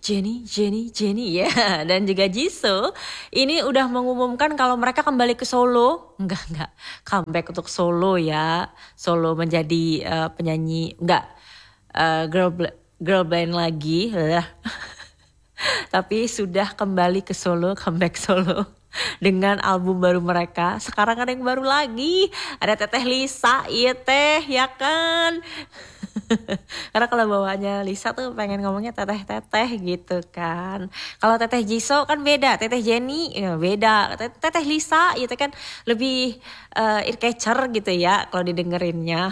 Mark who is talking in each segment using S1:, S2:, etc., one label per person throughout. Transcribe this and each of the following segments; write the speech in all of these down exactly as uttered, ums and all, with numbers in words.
S1: Jennie, Jennie, Jennie ya. Dan juga Jisoo ini udah mengumumkan kalau mereka kembali ke solo. Enggak, enggak. Comeback untuk solo ya. Solo menjadi uh, penyanyi, enggak. Uh, girl girl band lagi. Tapi sudah kembali ke solo, comeback solo. Dengan album baru mereka. Sekarang ada yang baru lagi. Ada Teteh Lisa, iya teh, ya kan. Karena kalau bawaannya Lisa tuh pengen ngomongnya teteh-teteh gitu kan. Kalau Teteh Jisoo kan beda, Teteh Jennie ya beda, Teteh Lisa itu kan lebih uh, ear catcher gitu ya kalau didengerinnya.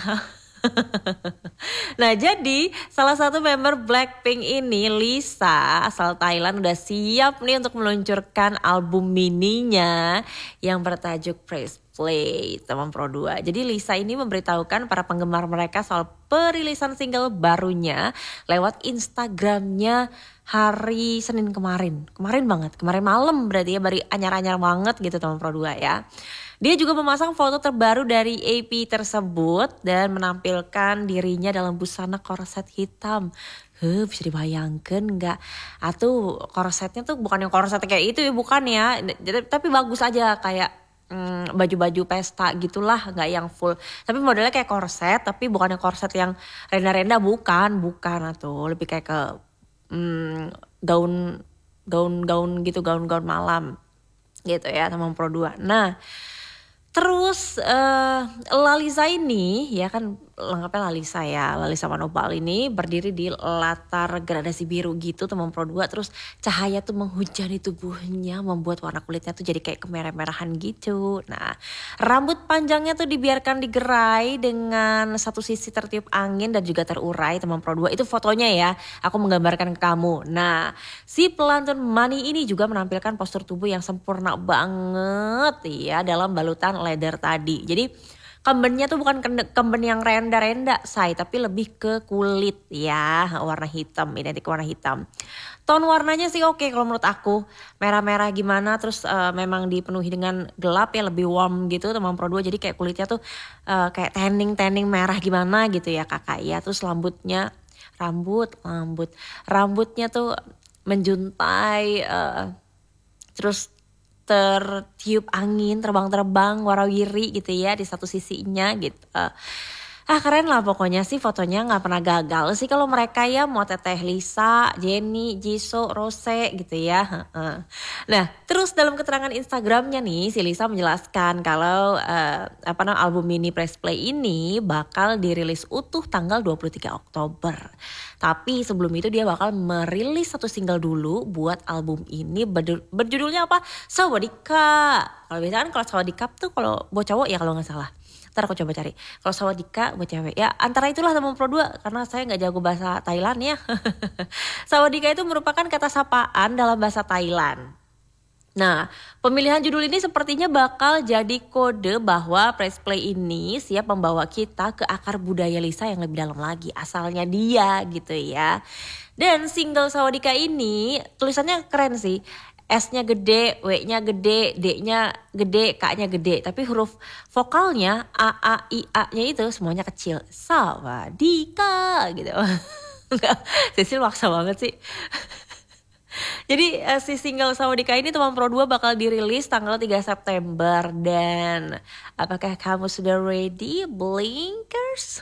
S1: Nah jadi salah satu member Blackpink ini, Lisa asal Thailand, udah siap nih untuk meluncurkan album mininya yang bertajuk Press Play teman Pro dua. Jadi Lisa ini memberitahukan para penggemar mereka soal perilisan single barunya lewat Instagramnya hari Senin kemarin. Kemarin banget, kemarin malam berarti ya, baru anyar-anyar banget gitu teman Pro dua ya. Dia juga memasang foto terbaru dari E P tersebut dan menampilkan dirinya dalam busana korset hitam. Huh, bisa dibayangkan nggak? Atau korsetnya tuh bukan yang korset kayak itu ya, bukan ya. Tapi bagus aja kayak hmm, baju-baju pesta gitulah, nggak yang full. Tapi modelnya kayak korset, tapi bukan yang korset yang renda-renda, bukan, bukan atau lebih kayak ke hmm, gaun, gaun-gaun gitu, gaun-gaun malam gitu ya teman Pro dua. Nah. Terus uh, Lalisa ini ya kan lengkapnya Lalisa ya, Lalisa Manobal ini berdiri di latar gradasi biru gitu teman Pro dua. Terus cahaya tuh menghujani tubuhnya membuat warna kulitnya tuh jadi kayak kemerah-merahan gitu. Nah rambut panjangnya tuh dibiarkan digerai dengan satu sisi tertiup angin dan juga terurai teman Pro dua. Itu fotonya ya, aku menggambarkan ke kamu. Nah si pelantun Money ini juga menampilkan postur tubuh yang sempurna banget ya dalam balutan leather tadi. Jadi kembennya tuh bukan kemben yang renda-renda say, tapi lebih ke kulit ya, warna hitam, identik warna hitam. Tone warnanya sih oke kalau menurut aku, merah-merah gimana, terus uh, memang dipenuhi dengan gelap ya, lebih warm gitu teman Pro dua. Jadi kayak kulitnya tuh uh, kayak tanning-tanning merah gimana gitu ya kakak ya. Terus rambutnya, rambut, rambut, rambutnya tuh menjuntai, uh, terus tertiup angin, terbang-terbang warawiri gitu ya di satu sisinya gitu. Ah keren lah pokoknya sih, fotonya gak pernah gagal sih kalau mereka ya, mau Teteh Lisa, Jennie, Jisoo, Rose gitu ya. Nah terus dalam keterangan Instagramnya nih si Lisa menjelaskan kalau uh, apa namanya album mini Press Play ini bakal dirilis utuh tanggal dua puluh tiga Oktober. Tapi sebelum itu dia bakal merilis satu single dulu buat album ini, berjudulnya apa? Sawadika. Kalau biasanya kan kalau Sawadika tuh kalau buat cowok ya kalau gak salah. Ntar aku coba cari. Kalau Sawadika buat cewek ya antara itulah teman Pro dua, karena saya gak jago bahasa Thailand ya. Sawadika itu merupakan kata sapaan dalam bahasa Thailand. Nah pemilihan judul ini sepertinya bakal jadi kode bahwa Press Play ini siap membawa kita ke akar budaya Lisa yang lebih dalam lagi, asalnya dia gitu ya. Dan single Sawadika ini tulisannya keren sih. S-nya gede, W-nya gede, D-nya gede, K-nya gede. Tapi huruf vokalnya A, A, I, A-nya itu semuanya kecil. Sawadika gitu. Sisil maksa banget sih. Jadi uh, si single Sawadika ini teman Pro dua bakal dirilis tanggal tiga September. Dan apakah kamu sudah ready Blinkers?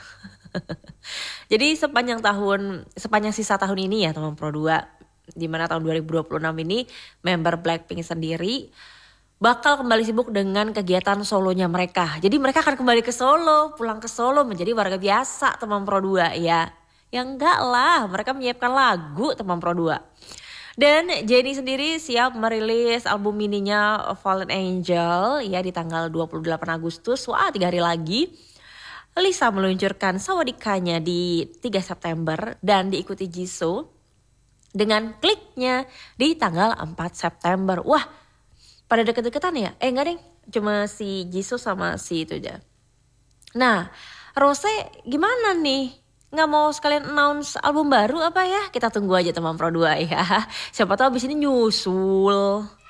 S1: Jadi sepanjang tahun, sepanjang sisa tahun ini ya teman Pro dua, di mana tahun dua ribu dua puluh enam ini member Blackpink sendiri bakal kembali sibuk dengan kegiatan solonya mereka. Jadi mereka akan kembali ke Solo, pulang ke Solo menjadi warga biasa teman Pro dua ya. Ya enggak lah, mereka menyiapkan lagu teman Pro dua. Dan Jennie sendiri siap merilis album mininya Fallen Angel ya di tanggal dua puluh delapan Agustus. Wah, tiga hari lagi. Lisa meluncurkan Sawadikanya di tiga September dan diikuti Jisoo dengan kliknya di tanggal empat September. Wah, pada deket-deketan ya? Eh enggak deh, cuma si Jisoo sama si itu aja. Nah, Rose gimana nih? Nggak mau sekalian announce album baru apa ya? Kita tunggu aja teman Pro dua ya. Siapa tahu abis ini nyusul.